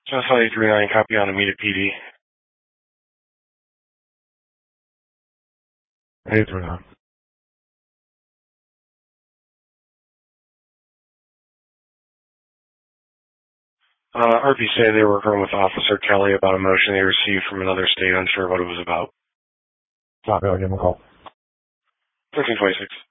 Just 839, copy on Amita PD. 839. RP say they were working with Officer Kelly about a motion they received from another state, unsure what it was about. Copy, I'll give him a call. 1326.